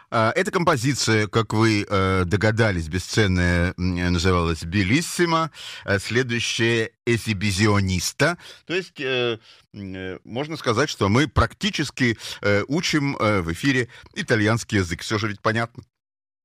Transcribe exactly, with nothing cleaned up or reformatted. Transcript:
А, Эта композиция, как вы э, догадались, бесценная, м, называлась «Белиссимо», а следующая «Эсибизиониста». То есть э, м, э, можно сказать, что мы практически э, учим э, в эфире итальянский язык. Все же ведь понятно?